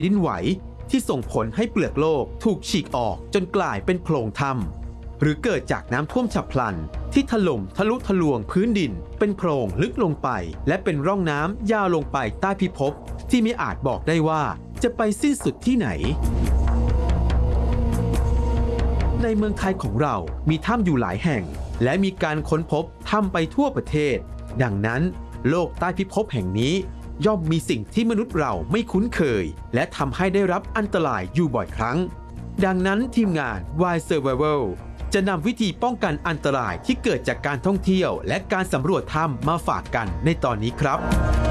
ดินไหวที่ส่งผลให้เปลือกโลกถูกฉีกออกจนกลายเป็นโพรงถ้ำหรือเกิดจากน้ำท่วมฉับพลันที่ถล่มทะลุทะลวงพื้นดินเป็นโพรงลึกลงไปและเป็นร่องน้ำยาวลงไปใต้พิภพที่ไม่อาจบอกได้ว่าจะไปสิ้นสุดที่ไหนในเมืองไทยของเรามีถ้ำอยู่หลายแห่งและมีการค้นพบถ้ำไปทั่วประเทศดังนั้นโลกใต้พิภพแห่งนี้ย่อมมีสิ่งที่มนุษย์เราไม่คุ้นเคยและทำให้ได้รับอันตรายอยู่บ่อยครั้งดังนั้นทีมงาน Wild Survival จะนำวิธีป้องกันอันตรายที่เกิดจากการท่องเที่ยวและการสำรวจถ้ำมาฝากกันในตอนนี้ครับ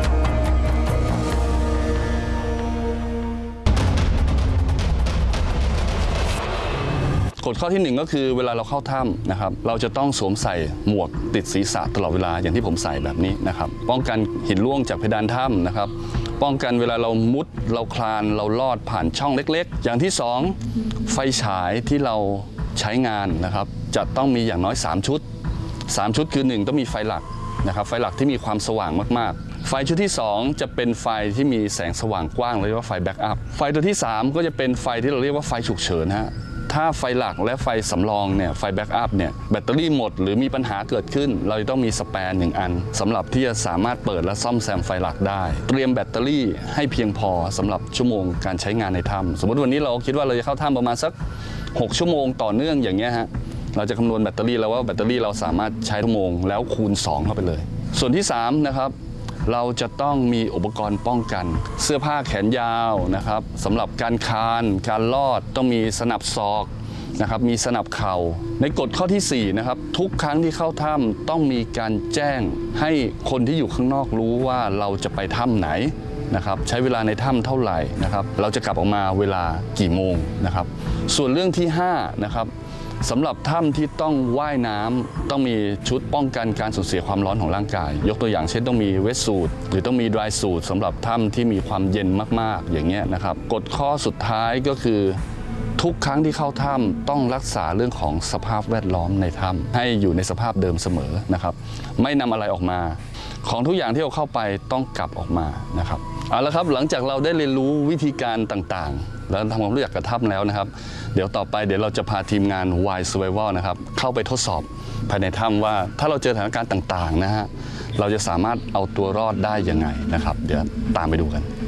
กฎข้อที่1ก็คือเวลาเราเข้าถ้ำนะครับเราจะต้องสวมใส่หมวกติดศีรษะตลอดเวลาอย่างที่ผมใส่แบบนี้นะครับป้องกันหินร่วงจากเพดานถ้ำนะครับป้องกันเวลาเรามุดเราคลานเราลอดผ่านช่องเล็กๆอย่างที่2ไฟฉายที่เราใช้งานนะครับจะต้องมีอย่างน้อย3ชุดคือ1ต้องมีไฟหลักนะครับไฟหลักที่มีความสว่างมากๆไฟชุดที่2จะเป็นไฟที่มีแสงสว่างกว้างเรียกว่าไฟแบ็กอัพไฟตัวที่3ก็จะเป็นไฟที่เราเรียกว่าไฟฉุกเฉินฮะถ้าไฟหลักและไฟสำรองเนี่ยไฟแบ็กอัพเนี่ยแบตเตอรี่หมดหรือมีปัญหาเกิดขึ้นเราจะต้องมีสแปร์1อันสำหรับที่จะสามารถเปิดและซ่อมแซมไฟหลักได้เตรียมแบตเตอรี่ให้เพียงพอสำหรับชั่วโมงการใช้งานในถ้ำสมมติวันนี้เราคิดว่าเราจะเข้าถ้ำประมาณสัก6ชั่วโมงต่อเนื่องอย่างเงี้ยฮะเราจะคำนวณแบตเตอรี่แล้วว่าแบตเตอรี่เราสามารถใช้ชั่วโมงแล้วคูณ2เข้าไปเลยส่วนที่3นะครับเราจะต้องมีอุปกรณ์ป้องกันเสื้อผ้าแขนยาวนะครับสำหรับการคานการลอดต้องมีสนับศอกนะครับมีสนับเข่าในกฎข้อที่4นะครับทุกครั้งที่เข้าถ้ำต้องมีการแจ้งให้คนที่อยู่ข้างนอกรู้ว่าเราจะไปถ้ำไหนนะครับใช้เวลาในถ้ำเท่าไหร่นะครับเราจะกลับออกมาเวลากี่โมงนะครับส่วนเรื่องที่5นะครับสำหรับถ้ำที่ต้องว่ายน้ำต้องมีชุดป้องกันการสูญเสียความร้อนของร่างกายยกตัวอย่างเช่นต้องมีเวทสูทหรือต้องมีดรายสูทสำหรับถ้ำที่มีความเย็นมากๆอย่างเงี้ยนะครับกฎข้อสุดท้ายก็คือทุกครั้งที่เข้าถ้ำต้องรักษาเรื่องของสภาพแวดล้อมในถ้ำให้อยู่ในสภาพเดิมเสมอนะครับไม่นำอะไรออกมาของทุกอย่างที่เราเข้าไปต้องกลับออกมานะครับเอาละครับหลังจากเราได้เรียนรู้วิธีการต่างๆแล้วทำความรู้จักกับถ้ำแล้วนะครับเดี๋ยวต่อไปเราจะพาทีมงาน Wild Survival นะครับเข้าไปทดสอบภายในถ้ำว่าถ้าเราเจอสถานการณ์ต่างๆนะฮะเราจะสามารถเอาตัวรอดได้ยังไงนะครับเดี๋ยวตามไปดูกัน